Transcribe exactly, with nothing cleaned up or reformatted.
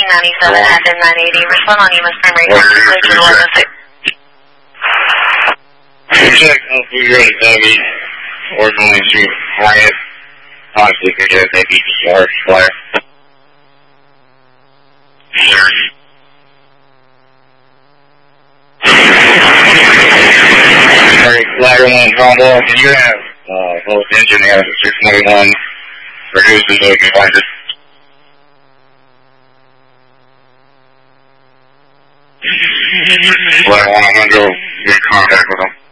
ninety-seven, head in nine eighty. Respond on U S primary contact, Luke eleven six. Check, I'll be ready, Debbie. We're going to Hyatt. Honestly, could you have maybe the yard flyer? Sure. Alright, flyer one, Combo. Can you have, uh, both engine and six twenty-one produced so we can find it? Flyer one, I'm going to go get in contact with them.